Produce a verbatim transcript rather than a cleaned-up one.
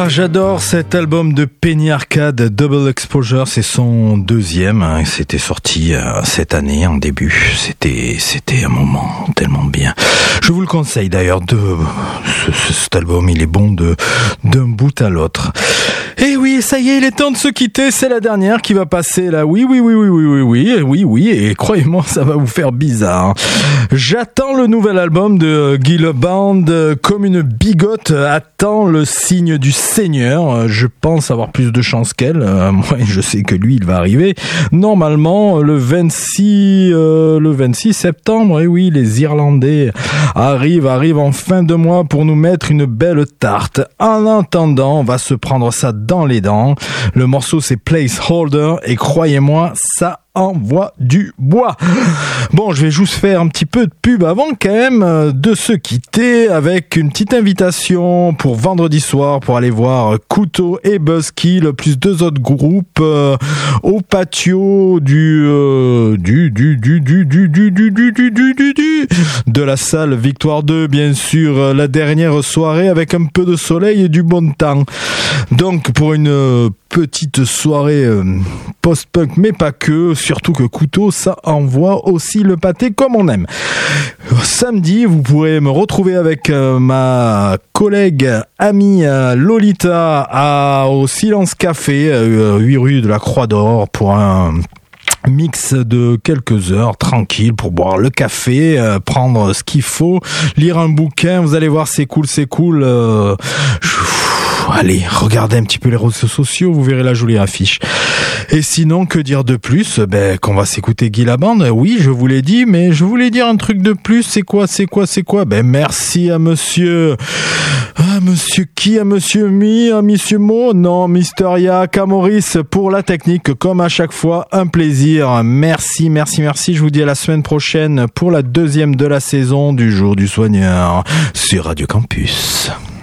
J'adore cet album de Penny Arcade, Double Exposure, c'est son deuxième, hein, c'était sorti euh, cette année en début, c'était c'était un moment tellement bien. Je vous le conseille d'ailleurs, de ce, cet album, il est bon de d'un bout à l'autre. Et oui, ça y est, il est temps de se quitter, c'est la dernière qui va passer là. Oui, oui, oui, oui, oui, oui, oui, oui, oui, et croyez-moi, ça va vous faire bizarre. J'attends le nouvel album de Guy Leband comme une bigote attend le signe du Seigneur. Je pense avoir plus de chance qu'elle. Euh, moi, je sais que lui, il va arriver normalement le vingt-six, euh, le vingt-six septembre. Et oui, les Irlandais arrivent, arrivent en fin de mois pour nous mettre une belle tarte. En attendant, on va se prendre ça dans les dents. Le morceau, c'est Placeholder et croyez-moi, ça envoie du bois. Bon, je vais juste faire un petit peu de pub avant quand même de se quitter avec une petite invitation pour vendredi soir pour aller voir Couteau et Buzzkill plus deux autres groupes euh, au patio du, euh, du, du, du, du, du, du, du, du, du, du, du, du, de la salle Victoire deux, bien sûr, la dernière soirée avec un peu de soleil et du bon temps. Donc, pour une euh, petite soirée euh, post-punk, mais pas que, surtout que Couteau, ça envoie aussi le pâté comme on aime. Samedi, vous pourrez me retrouver avec euh, ma collègue amie euh, Lolita à, au Silence Café, euh, huit rue de la Croix d'Or, pour un mix de quelques heures tranquille pour boire le café, euh, prendre ce qu'il faut, lire un bouquin. Vous allez voir, c'est cool, c'est cool. Euh, je... Allez, regardez un petit peu les réseaux sociaux, vous verrez la jolie affiche. Et sinon, que dire de plus? Ben, qu'on va s'écouter Guy Leband. Oui, je vous l'ai dit, mais je voulais dire un truc de plus. C'est quoi, c'est quoi, c'est quoi? Ben, merci à monsieur... Ah, monsieur qui? À monsieur Mi? À monsieur Mo? Non, Mister Ya, Camoris pour la technique. Comme à chaque fois, un plaisir. Merci, merci, merci. Je vous dis à la semaine prochaine pour la deuxième de la saison du Jour du Soigneur sur Radio Campus.